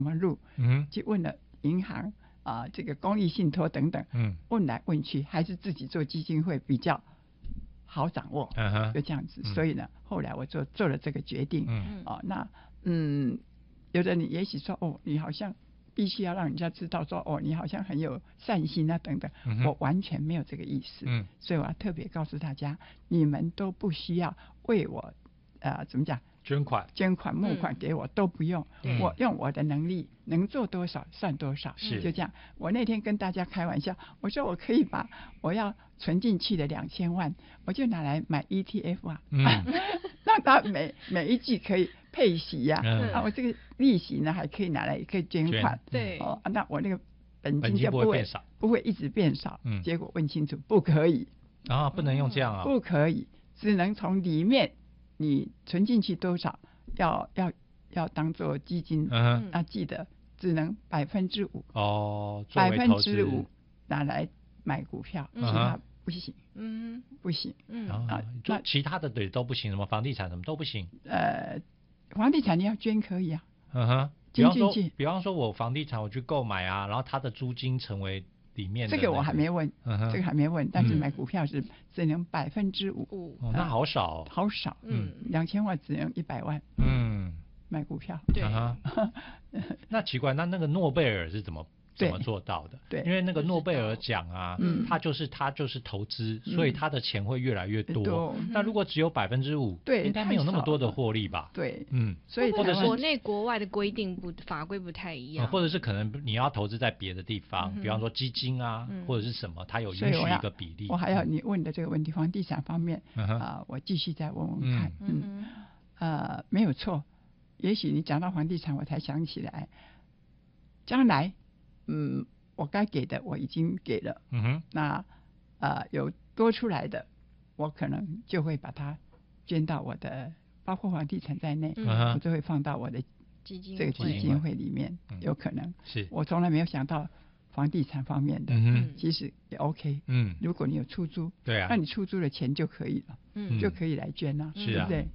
么路，去问了银行这个公益信托等等，问来问去，还是自己做基金会比较好掌握，就这样子。所以呢，后来我做了这个决定。那有的你也许说你好像必须要让人家知道说你好像很有善心啊等等，我完全没有这个意思。所以我要特别告诉大家，你们都不需要为我怎么讲捐款募款给我都不用，我用我的能力能做多少算多少，就这样。我那天跟大家开玩笑，我说我可以把我要存进去的2000万，我就拿来买 ETF 让它每一季可以配息我这个利息呢还可以拿来可以捐款，对那我那个本金就不会一直变少。结果问清楚不可以不能用这样不可以，只能从里面你存进去多少要当做基金，记得只能5%，作为投资5%拿来买股票，其他不行，不行， 其他的都不行，什么房地产什么都不行。 房地产你要捐可以比方说我房地产我去购买然后它的租金成为里面的， 这个我还没问，但是买股票是只能5%， 那好少， 好少，2000万只能100万，买股票， 对， 那奇怪，那个诺贝尔是怎么做到的？ 对， 因为那个诺贝尔奖他就是投资，所以他的钱会越来越多。那如果只有5%， 对， 应该没有那么多的获利吧？ 对， 所以或者是国内国外的规定法规不太一样， 或者是可能你要投资在别的地方，比方说基金或者是什么，它有允许一个比例。 我还要你问的这个问题，房地产方面我继续再问问看。没有错，也许你讲到房地产，我才想起来，将来我该给的我已经给了，那有多出来的，我可能就会把它捐到我的，包括房地产在内，我就会放到我的这个基金会里面，有可能。 是我从来没有想到房地产方面的，其实也 OK。如果你有出租， 对那你出租的钱就可以了，就可以来捐了， 是对不对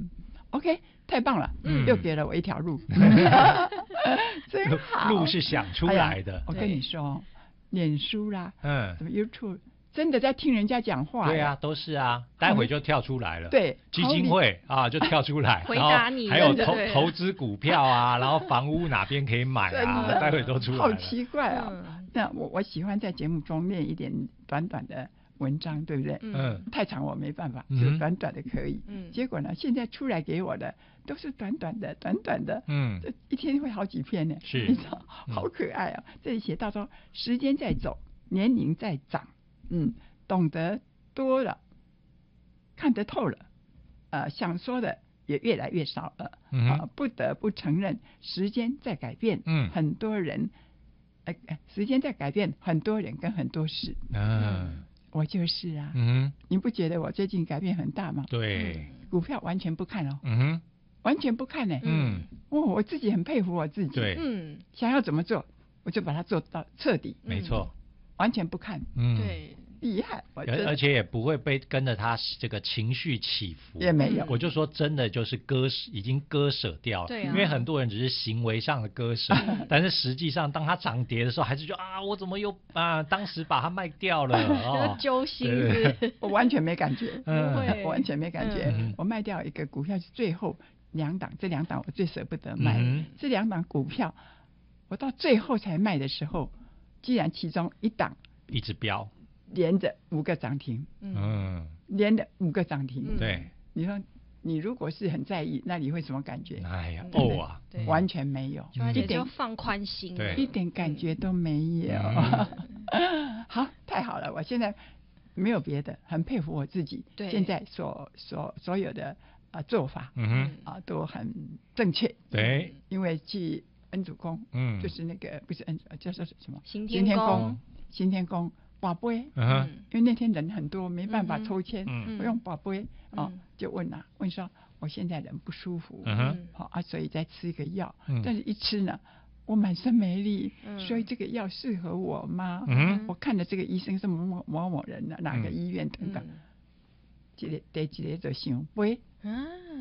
？OK， 太棒了，又给了我一条路，真好。 路是想出来的。 我跟你说，脸书啦，什么 YouTube， 真的在听人家讲话。 对都是待会就跳出来了。 对， 基金会就跳出来， 回答你， 还有投资股票然后房屋哪边可以买待会都出来了。 好奇怪那我喜欢在节目中念一点短短的文章，对不对？太长我没办法，就短短的可以。结果呢，现在出来给我的都是短短的，这一天会好几篇呢， 是， 你知道，好可爱这里写到说，时间在走，年龄在长，懂得多了，看得透了，想说的也越来越少了，不得不承认，时间在改变，很多人，时间在改变很多人跟很多事，我就是你不觉得我最近改变很大吗？ 对， 股票完全不看完全不看呢。我自己很佩服我自己。 对， 想要怎么做，我就把它做到彻底。 没错， 完全不看。 对， 厉害。 而且也不会被跟着他这个情绪起伏， 也没有。 我就说真的就是已经割舍掉了。 对因为很多人只是行为上的割舍，但是实际上当它涨跌的时候，还是觉得我怎么又当时把它卖掉了揪心。 我完全没感觉， 我完全没感觉。我卖掉一个股票是最后2档，这2档我最舍不得卖。这2档股票我到最后才卖的时候，既然其中1档一直飙， 连着5个涨停，连着5个涨停。 对， 你说你如果是很在意，那你会什么感觉？ 哎呀， 完全没有， 一点放宽心， 一点感觉都没有。好，太好了，我现在没有别的，很佩服我自己。现在所有的做法，都很正确。 对， 因为去恩主公，就是那个不是恩，叫做什么？ 行天宫。 行天宫拔杯，因为那天人很多，没办法抽签，我用拔杯就问说我现在人不舒服，所以再吃一个药，但是一吃呢，我满身没力，所以这个药适合我吗？我看的这个医生是某某人哪个医院等等，第一个就想杯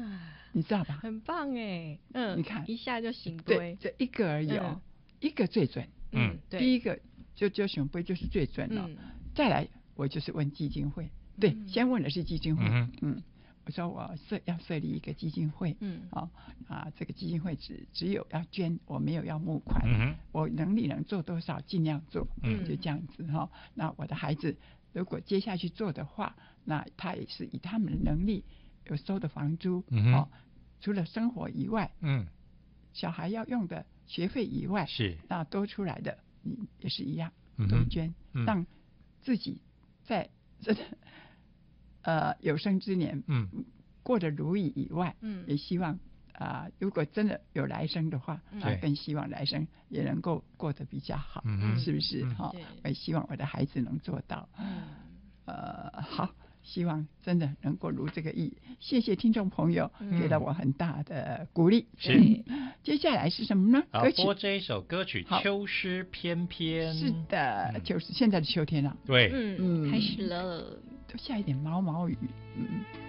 你知道吧？ 很棒哎， 你看一下就醒对，这一个而已哦，一个最准。 对， 第一个就醒杯就是最准了。再来，我就是问基金会，对，先问的是基金会。我说我要设立一个基金会。这个基金会只有要捐，我没有要募款。我能力能做多少，尽量做。就这样子哈。那我的孩子如果接下去做的话，那他也是以他们的能力有收的房租。除了生活以外，小孩要用的学费以外， 是那多出来的，也是一样，都捐，让自己在真的有生之年，过得如意以外，也希望如果真的有来生的话，更希望来生也能够过得比较好，是不是？哈，我也希望我的孩子能做到。好。希望真的能够如这个意。谢谢听众朋友给了我很大的鼓励。 是， 接下来是什么呢？ 歌曲播这一首歌曲《秋诗翩翩》。 是的，就是现在的秋天了。 对， 开始了， 都下一点毛毛雨。